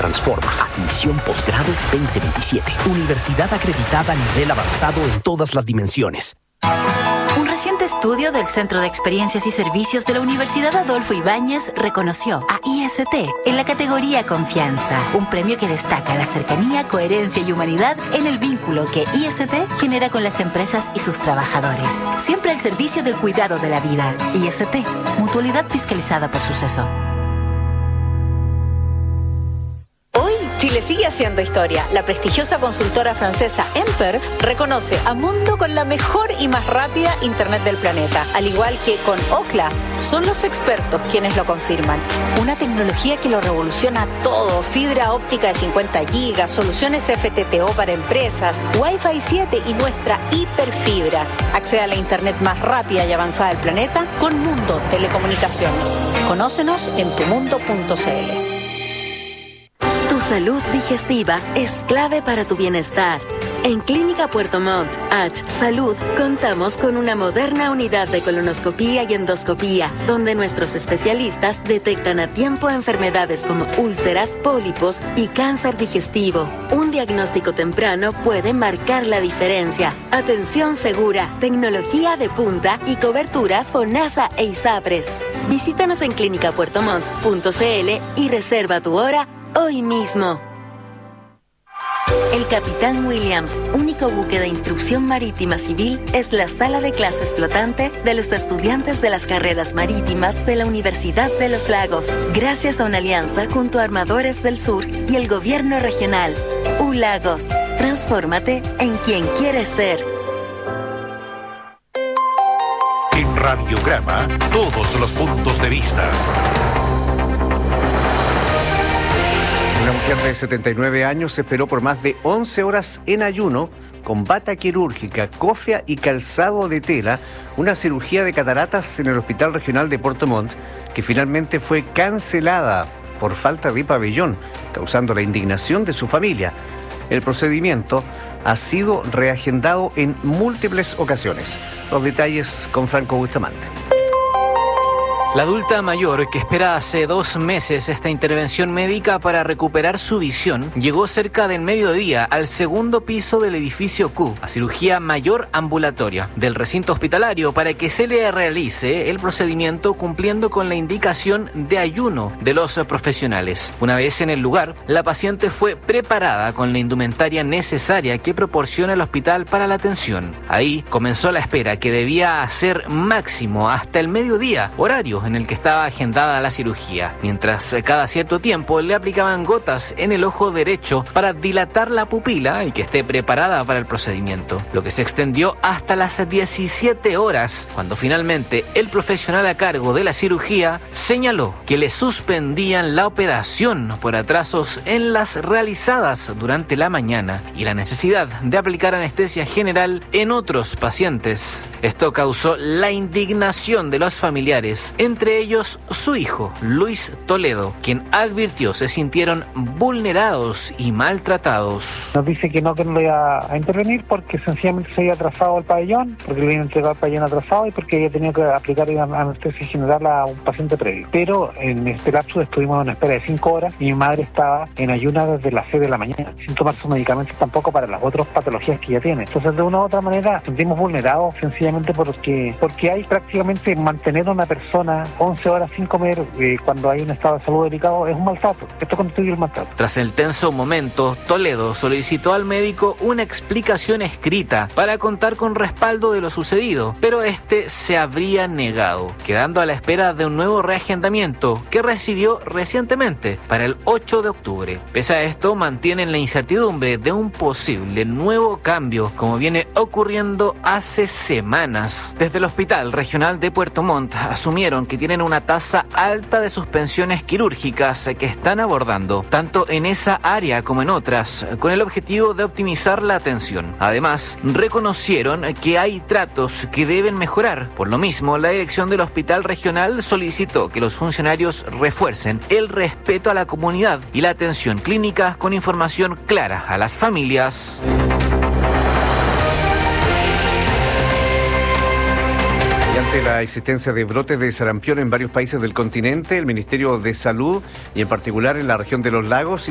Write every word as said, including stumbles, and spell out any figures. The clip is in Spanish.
transforma. Admisión posgrado veinte veintisiete. Universidad acreditada a nivel avanzado en todas las dimensiones. Un reciente estudio del Centro de Experiencias y Servicios de la Universidad Adolfo Ibáñez reconoció a I S T en la categoría Confianza, un premio que destaca la cercanía, coherencia y humanidad en el vínculo que I S T genera con las empresas y sus trabajadores. Siempre al servicio del cuidado de la vida. I S T, mutualidad fiscalizada por Suceso. Hoy, Chile sigue haciendo historia. La prestigiosa consultora francesa Emper reconoce a Mundo con la mejor y más rápida Internet del planeta. Al igual que con Ookla, son los expertos quienes lo confirman. Una tecnología que lo revoluciona todo. Fibra óptica de cincuenta gigas, soluciones F T T O para empresas, Wi-Fi siete y nuestra hiperfibra. Accede a la Internet más rápida y avanzada del planeta con Mundo Telecomunicaciones. Conócenos en tumundo punto c l. Tu salud digestiva es clave para tu bienestar. En Clínica Puerto Montt, H Salud, contamos con una moderna unidad de colonoscopía y endoscopía, donde nuestros especialistas detectan a tiempo enfermedades como úlceras, pólipos y cáncer digestivo. Un diagnóstico temprano puede marcar la diferencia. Atención segura, tecnología de punta y cobertura FONASA e ISAPRES. Visítanos en clínica puerto montt punto c l y reserva tu hora hoy mismo. El Capitán Williams, único buque de instrucción marítima civil, es la sala de clases flotante de los estudiantes de las carreras marítimas de la Universidad de los Lagos, gracias a una alianza junto a Armadores del Sur y el gobierno regional. U Lagos, transfórmate en quien quieres ser. En Radiograma, todos los puntos de vista. Una mujer de setenta y nueve años esperó por más de once horas en ayuno, con bata quirúrgica, cofia y calzado de tela, una cirugía de cataratas en el Hospital Regional de Puerto Montt, que finalmente fue cancelada por falta de pabellón, causando la indignación de su familia. El procedimiento ha sido reagendado en múltiples ocasiones. Los detalles con Franco Bustamante. La adulta mayor, que espera hace dos meses esta intervención médica para recuperar su visión, llegó cerca del mediodía al segundo piso del edificio Q, a cirugía mayor ambulatoria del recinto hospitalario, para que se le realice el procedimiento cumpliendo con la indicación de ayuno de los profesionales. Una vez en el lugar, la paciente fue preparada con la indumentaria necesaria que proporciona el hospital para la atención. Ahí comenzó la espera, que debía ser máximo hasta el mediodía, horario en el que estaba agendada la cirugía, mientras cada cierto tiempo le aplicaban gotas en el ojo derecho para dilatar la pupila y que esté preparada para el procedimiento, lo que se extendió hasta las diecisiete horas, cuando finalmente el profesional a cargo de la cirugía señaló que le suspendían la operación por atrasos en las realizadas durante la mañana y la necesidad de aplicar anestesia general en otros pacientes. Esto causó la indignación de los familiares, entre ellos su hijo, Luis Toledo, quien advirtió se sintieron vulnerados y maltratados. Nos dice que no, que no le iba a intervenir porque sencillamente se había atrasado el pabellón, porque le habían entregado el pabellón atrasado y porque había tenido que aplicar anestesia general a un paciente previo. Pero en este lapso estuvimos en una espera de cinco horas y mi madre estaba en ayuna desde las seis de la mañana, sin tomar sus medicamentos tampoco para las otras patologías que ella tiene. Entonces, de una u otra manera, nos sentimos vulnerados sencillamente porque, porque hay prácticamente mantener a una persona once horas sin comer eh, cuando hay un estado de salud delicado es un maltrato. Esto constituye el maltrato. Tras el tenso momento, Toledo solicitó al médico una explicación escrita para contar con respaldo de lo sucedido, pero este se habría negado, quedando a la espera de un nuevo reagendamiento que recibió recientemente para el ocho de octubre. Pese a esto, mantienen la incertidumbre de un posible nuevo cambio, como viene ocurriendo hace semanas. Desde el Hospital Regional de Puerto Montt asumieron que tienen una tasa alta de suspensiones quirúrgicas que están abordando, tanto en esa área como en otras, con el objetivo de optimizar la atención. Además, reconocieron que hay tratos que deben mejorar. Por lo mismo, la dirección del Hospital Regional solicitó que los funcionarios refuercen el respeto a la comunidad y la atención clínica con información clara a las familias. Ante la existencia de brotes de sarampión en varios países del continente, el Ministerio de Salud, y en particular en la región de los lagos,